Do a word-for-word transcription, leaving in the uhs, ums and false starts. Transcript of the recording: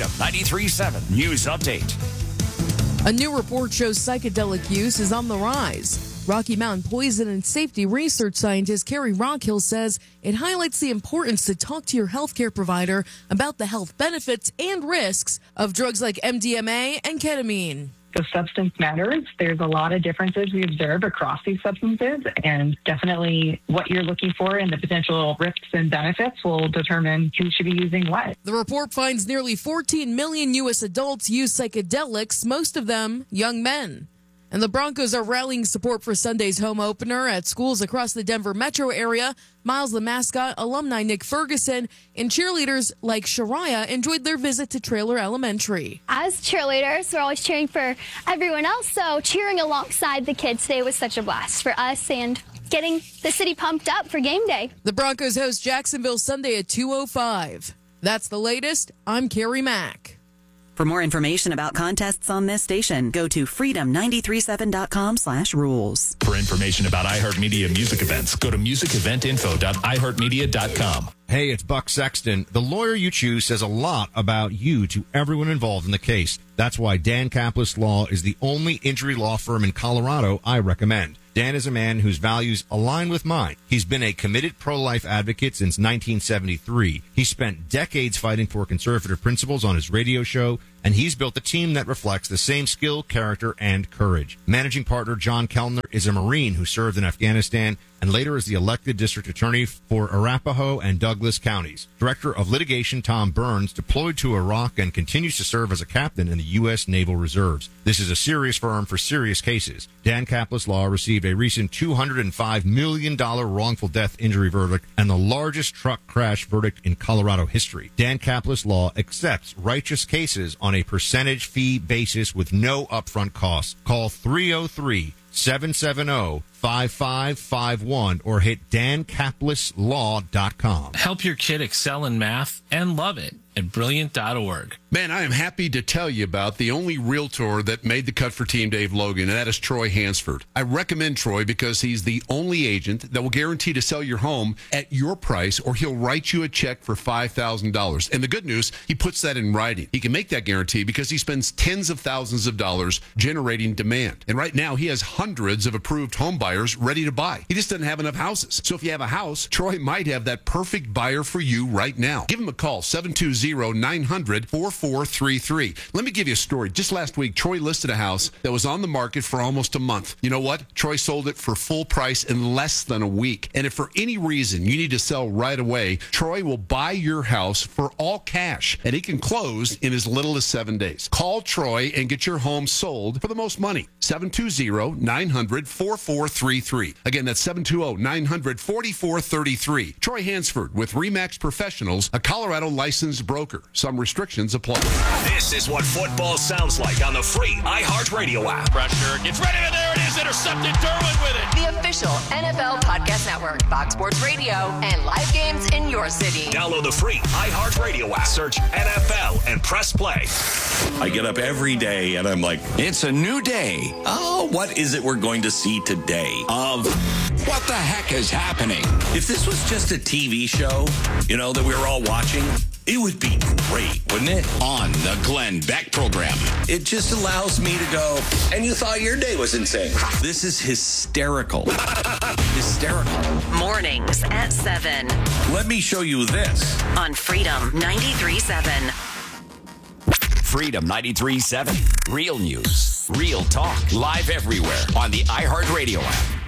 Freedom ninety-three point seven News Update. A new report shows psychedelic use is on the rise. Rocky Mountain Poison and Safety Research scientist Carrie Rockhill says it highlights the importance to talk to your healthcare provider about the health benefits and risks of drugs like M D M A and ketamine. The substance matters. There's a lot of differences we observe across these substances, and definitely what you're looking for and the potential risks and benefits will determine who should be using what. The report finds nearly fourteen million U S adults use psychedelics, most of them young men. And the Broncos are rallying support for Sunday's home opener at schools across the Denver metro area. Miles the mascot, alumni Nick Ferguson, and cheerleaders like Shariah enjoyed their visit to Traylor Elementary. As cheerleaders, we're always cheering for everyone else, so cheering alongside the kids today was such a blast for us and getting the city pumped up for game day. The Broncos host Jacksonville Sunday at two oh five. That's the latest. I'm Carrie Mack. For more information about contests on this station, go to freedom nine three seven dot com slash rules. For information about iHeartMedia music events, go to music event info dot i heart media dot com. Hey, it's Buck Sexton. The lawyer you choose says a lot about you to everyone involved in the case. That's why Dan Kaplis Law is the only injury law firm in Colorado I recommend. Dan is a man whose values align with mine. He's been a committed pro-life advocate since nineteen seventy-three. He spent decades fighting for conservative principles on his radio show, and he's built a team that reflects the same skill, character, and courage. Managing partner John Kellner is a Marine who served in Afghanistan and later as the elected district attorney for Arapahoe and Douglas counties. Director of litigation Tom Burns deployed to Iraq and continues to serve as a captain in the U S Naval Reserves. This is a serious firm for serious cases. Dan Kaplis Law received a recent two hundred five million dollars wrongful death injury verdict and the largest truck crash verdict in Colorado history. Dan Kaplis Law accepts righteous cases on a percentage fee basis with no upfront costs. Call three oh three, seven seven oh, five five five one or hit dan kaplis law dot com. Help your kid excel in math and love it at brilliant dot org. Man, I am happy to tell you about the only realtor that made the cut for Team Dave Logan, and that is Troy Hansford. I recommend Troy because he's the only agent that will guarantee to sell your home at your price, or he'll write you a check for five thousand dollars. And the good news, he puts that in writing. He can make that guarantee because he spends tens of thousands of dollars generating demand. And right now, he has hundreds of approved home buyers ready to buy. He just doesn't have enough houses. So if you have a house, Troy might have that perfect buyer for you right now. Give him a call, seven two zero, nine hundred, four four three three. Let me give you a story. Just last week, Troy listed a house that was on the market for almost a month. You know what? Troy sold it for full price in less than a week. And if for any reason you need to sell right away, Troy will buy your house for all cash, and he can close in as little as seven days. Call Troy and get your home sold for the most money. seven two zero, nine hundred, four four three three. Again, that's seven two zero, nine hundred, four four three three. Troy Hansford with RE/MAX Professionals, a Colorado licensed broker. Some restrictions apply. This is what football sounds like on the free iHeartRadio app. Pressure gets ready, and there it is, intercepted. Derwin with it. The official N F L Podcast Network, Fox Sports Radio, and live games in your city. Download the free iHeartRadio app. Search N F L and press play. I get up every day and I'm like, it's a new day. Oh, what is it we're going to see today? Of what the heck is happening? If this was just a T V show, you know, that we were all watching, it would be great, wouldn't it? On the Glenn Beck program. It just allows me to go, and you thought your day was insane. This is hysterical. Hysterical. Mornings at seven. Let me show you this. On Freedom ninety-three point seven. Freedom ninety-three point seven. Real news, real talk, live everywhere on the iHeartRadio app.